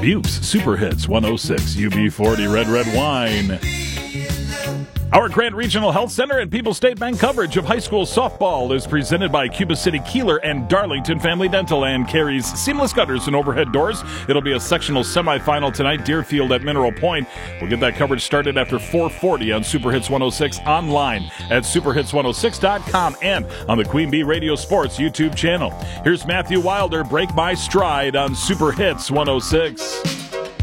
Buttes Super Hits 106, UB40 Red Wine. Our Grant Regional Health Center and People's State Bank coverage of high school softball is presented by Cuba City Keeler and Darlington Family Dental and carries seamless gutters and overhead doors. It'll be a sectional semifinal tonight, Deerfield at Mineral Point. We'll get that coverage started after 4:40 on Super Hits 106 online at superhits106.com and on the Queen Bee Radio Sports YouTube channel. Here's Matthew Wilder, Break My Stride on Super Hits 106.